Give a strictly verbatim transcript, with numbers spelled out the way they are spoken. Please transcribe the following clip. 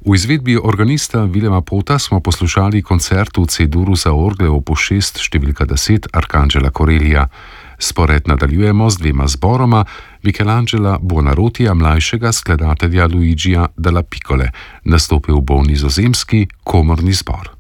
V izvedbi organista Vilema Pota smo poslušali koncert v C-duru za orgle opus šest številka deset Arcangela Corellija. Spored nadaljujemo z dvema zboroma Michelangela Buonarrotija mlajšega skladatelja Luigija della Piccole. Nastopil bo nizozemski komorni zbor.